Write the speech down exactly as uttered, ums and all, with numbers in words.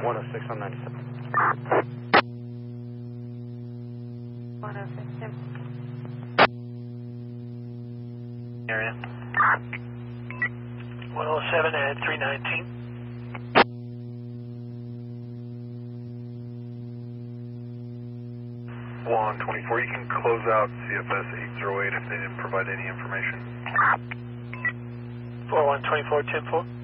one oh six on ninety-seven. one oh six, Tim. Area. one oh seven at three nineteen. one twenty-four, you can close out C F S eight oh eight if they didn't provide any information. four one twenty-four, ten four.